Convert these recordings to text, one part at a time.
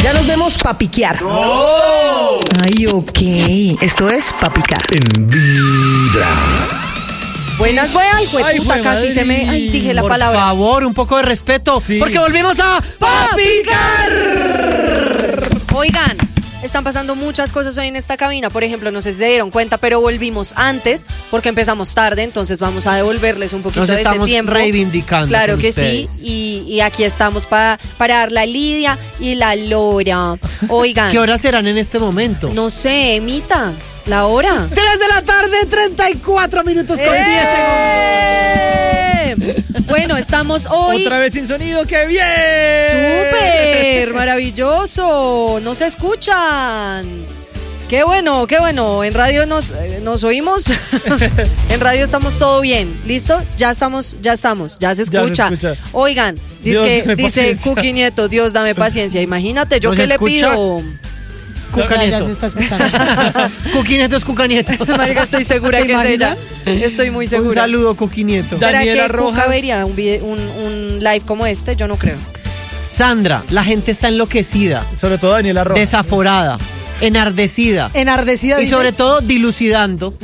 Ya nos vemos pa' piquear. ¡Oh! Ay, ok. Esto es pa' picar. En Vibra. Buenas, Ay, puta, casi Madrid. se me... Ay, dije la Por palabra. favor, un poco de respeto, Sí. porque volvimos a picar. Oigan, están pasando muchas cosas hoy en esta cabina. Por ejemplo, no sé si se dieron cuenta, pero volvimos antes porque empezamos tarde, entonces vamos a devolverles un poquito Nos de ese estamos tiempo. reivindicando. Claro con que ustedes. sí, y aquí estamos para dar la Lidia y la Lora. Oigan, ¿Qué horas serán en este momento? no sé, Emita, la hora. 3 de la tarde, 34 minutos con 10 segundos. Bueno, estamos hoy... Otra vez sin sonido, ¡qué bien! ¡Súper! ¡Maravilloso! ¡Nos escuchan! ¡Qué bueno, qué bueno! En radio nos oímos. En radio estamos todo bien. ¿Listo? Ya se escucha. Oigan, Dios, dame dice paciencia. Cookie Nieto, Dios, dame paciencia. Imagínate, ¿yo ¿Nos qué le escucha? pido? Cuca Ya Nieto. se está escuchando. Cuqui Nieto es Cuca Nieto. Marica, estoy segura ¿Se que es ella. imagina? Estoy muy Un segura. saludo, Cuqui Nieto. ¿Será Daniela que Cuca Rojas. vería un live como este? Yo no creo. Sandra, la gente está enloquecida, Sobre todo Daniela Rojas. desaforada, enardecida. Enardecida. Y dices. sobre todo dilucidando.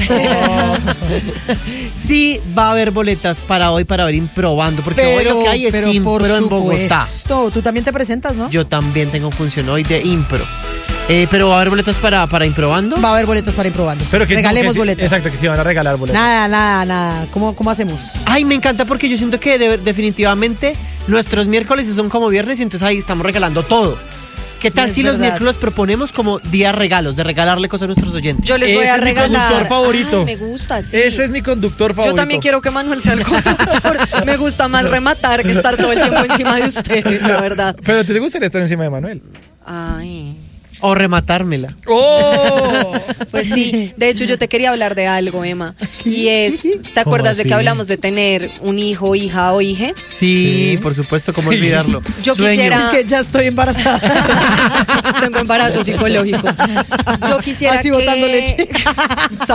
Sí va a haber boletas para hoy para ver Improbando, porque hoy lo que hay es por Impro en Bogotá. supuesto. Tú también te presentas, ¿no? Yo también tengo función hoy de Impro. Pero va a haber boletas para Improbando. Va a haber boletas para Improbando. Pero que Regalemos que sí, boletas. Exacto, que sí van a regalar boletas. Nada. ¿Cómo hacemos? Ay, me encanta porque yo siento que definitivamente nuestros miércoles son como viernes y entonces ahí estamos regalando todo. ¿Qué tal Es si los verdad. miércoles proponemos como día regalos, de regalarle cosas a nuestros oyentes? Yo les voy Ese a es mi regalar. conductor favorito. Ay, me gusta, sí. Ese es mi conductor favorito. Yo también quiero que Manuel sea el conductor. Me gusta más rematar que estar todo el tiempo encima de ustedes, la verdad. Pero ¿te gustaría estar encima de Manuel? Ay, O rematármela. ¡Oh! pues sí. De hecho, yo te quería hablar de algo, Emma. Y es, ¿te acuerdas de así? que hablamos de tener un hijo, hija o hije? Sí, por supuesto, cómo olvidarlo. Yo Sueño. quisiera- Es que ya estoy embarazada. Tengo embarazo psicológico. Yo quisiera Así que... botando leche.